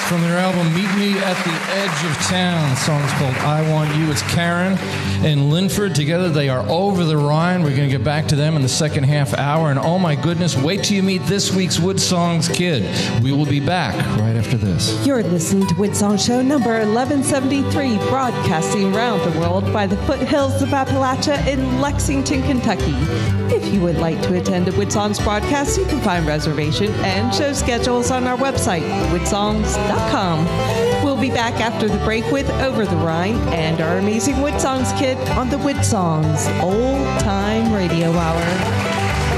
from their album Meet Me at the Edge of Town. The song is called I Want You. It's Karen and Linford. Together they are Over the Rhine. We're going to get back to them in the second half hour. And oh my goodness, wait till you meet this week's Wood Songs kid. We will be back right after this. You're listening to Wood Song Show number 1173, broadcasting around the world by the foothills of Appalachia in Lexington, Kentucky. If you would like to attend a Wood Songs broadcast, you can find reservation and show schedules on our website, woodsongs.com. We'll be back after the break with Over the Rhine and our amazing Wood Songs kid on the Wood Songs Old Time Radio Hour.